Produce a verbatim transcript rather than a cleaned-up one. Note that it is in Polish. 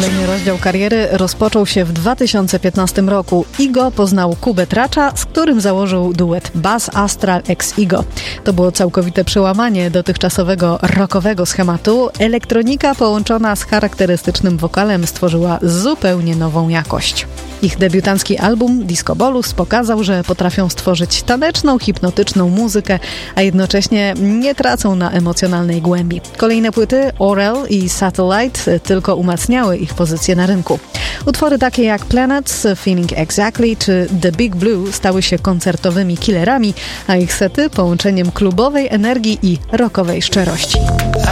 Kolejny rozdział kariery rozpoczął się w dwa tysiące piętnastym roku. Igo poznał Kubę Tracza, z którym założył duet Buzz Astral x Igo. To było całkowite przełamanie dotychczasowego rockowego schematu. Elektronika połączona z charakterystycznym wokalem stworzyła zupełnie nową jakość. Ich debiutancki album Disco Bolus pokazał, że potrafią stworzyć taneczną, hipnotyczną muzykę, a jednocześnie nie tracą na emocjonalnej głębi. Kolejne płyty Orel i Satellite tylko umacniały ich pozycję na rynku. Utwory takie jak Planets, Feeling Exactly czy The Big Blue stały się koncertowymi killerami, a ich sety połączeniem klubowej energii i rockowej szczerości.